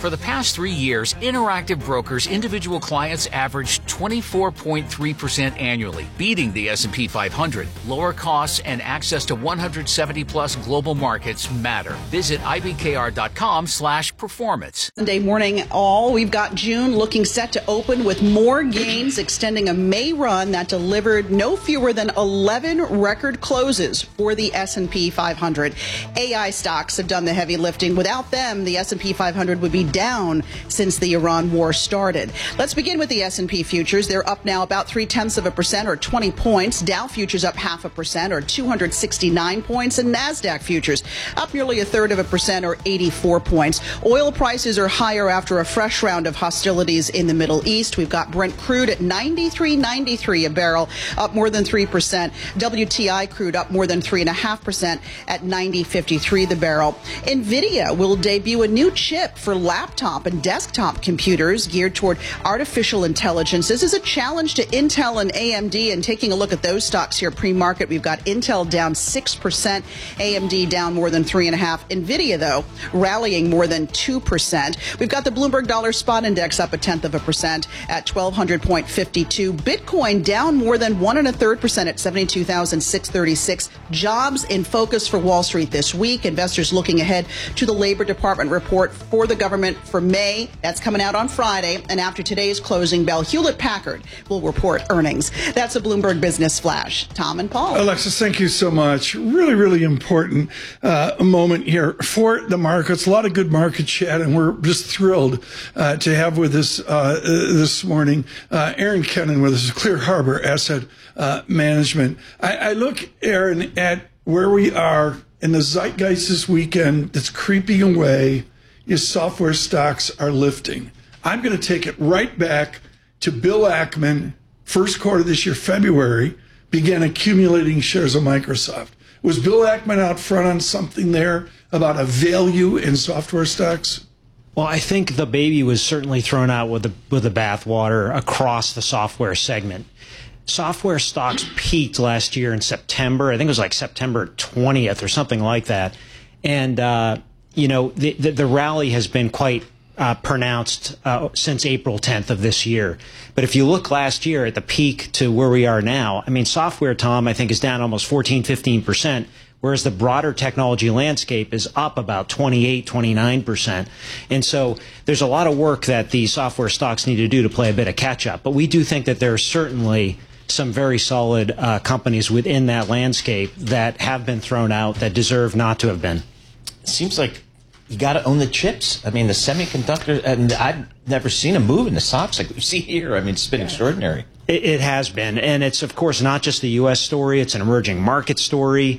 For the past 3 years, Interactive Brokers individual clients averaged 24.3% annually, beating the S&P 500. Lower costs and access to 170-plus global markets matter. Visit ibkr.com/performance. Sunday morning, all. We've got June looking set to open with more gains, extending a May run that delivered no fewer than 11 record closes for the S&P 500. AI stocks have done the heavy lifting. Without them, the S&P 500 would be down since the Iran war started. Let's begin with the S&P futures. They're up now about 0.3% or 20 points. Dow futures up 0.5% or 269 points. And NASDAQ futures up nearly 1/3% or 84 points. Oil prices are higher after a fresh round of hostilities in the Middle East. We've got Brent crude at $93.93 a barrel, up more than 3%. WTI crude up more than 3.5% at $90.53 the barrel. NVIDIA will debut a new chip for laptop and desktop computers geared toward artificial intelligence. This is a challenge to Intel and AMD, and taking a look at those stocks here pre-market, we've got Intel down 6%, AMD down more than 3.5%. NVIDIA, though, rallying more than 2%. We've got the Bloomberg Dollar Spot Index up 0.1% at 1,200.52. Bitcoin down more than 1.33% at 72,636. Jobs in focus for Wall Street this week. Investors looking ahead to the Labor Department report for the government for May. That's coming out on Friday. And after today's closing bell, Hewlett-Packard will report earnings. That's a Bloomberg Business Flash. Tom and Paul. Alexis, thank you so much. Really, really important moment here for the markets. A lot of good market chat, and we're just thrilled to have with us this morning Aaron Kennan with us, Clear Harbor Asset Management. I look, Aaron, at where we are in the zeitgeist this weekend that's creeping away. Your software stocks are lifting. I'm going to take it right back to Bill Ackman, first quarter this year, February, began accumulating shares of Microsoft. Was Bill Ackman out front on something there about a value in software stocks? Well, I think the baby was certainly thrown out with the bathwater across the software segment. Software stocks peaked last year in September. I think it was like September 20th or something like that. And, the rally has been quite pronounced since April 10th of this year. But if you look last year at the peak to where we are now, I mean, software, Tom, I think is down almost 14-15%, whereas the broader technology landscape is up about 28-29%. And so there's a lot of work that the software stocks need to do to play a bit of catch up. But we do think that there are certainly some very solid companies within that landscape that have been thrown out that deserve not to have been. It seems like you got to own the chips. I mean, the semiconductor, and I've never seen a move in the stocks like we've seen here. I mean, it's been extraordinary. It has been. And it's, of course, not just the U.S. story. It's an emerging market story.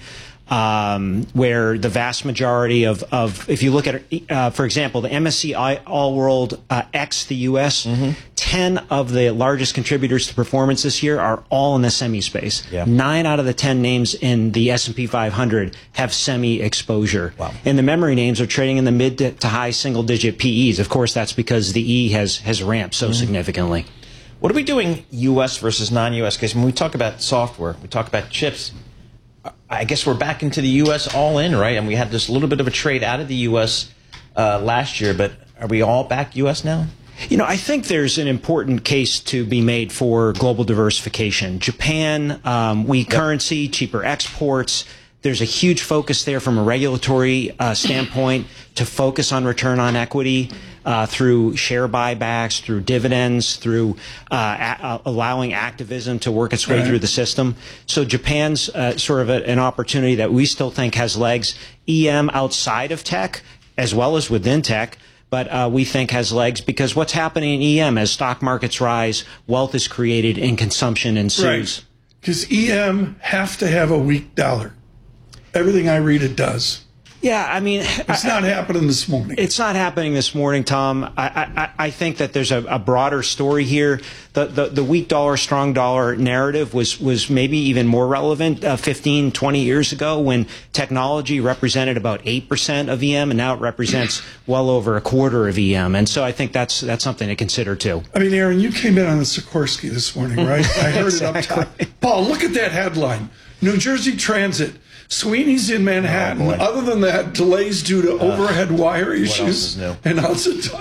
Where the vast majority of if you look at, for example, the MSCI All World X the U.S., 10 of the largest contributors to performance this year are all in the semi space. Yeah. 9 out of the 10 names in the S&P 500 have semi exposure. Wow. And the memory names are trading in the mid to high single-digit PEs. Of course, that's because the E has ramped so significantly. What are we doing U.S. versus non-U.S. case? When we talk about software, we talk about chips. I guess we're back into the U.S. all in, right? And we had this little bit of a trade out of the U.S. Last year, but are we all back U.S. now? You know, I think there's an important case to be made for global diversification. Japan, weak currency, cheaper exports. There's a huge focus there from a regulatory standpoint to focus on return on equity through share buybacks, through dividends, through allowing activism to work its way through the system. So Japan's sort of an opportunity that we still think has legs. EM outside of tech as well as within tech, but we think has legs because what's happening in EM as stock markets rise, wealth is created and consumption ensues. Right, because EM have to have a weak dollar. Everything I read, it does. Yeah, I mean, it's not happening this morning. It's not happening this morning, Tom. I think that there's a broader story here. The weak dollar, strong dollar narrative was maybe even more relevant 15, 20 years ago when technology represented about 8% of EM, and now it represents well over a quarter of EM. And so I think that's something to consider too. I mean, Aaron, you came in on the Sikorsky this morning, right? I heard it up top. Paul, look at that headline: New Jersey Transit. Sweeney's in Manhattan. Other than that, delays due to overhead wire issues. And how's it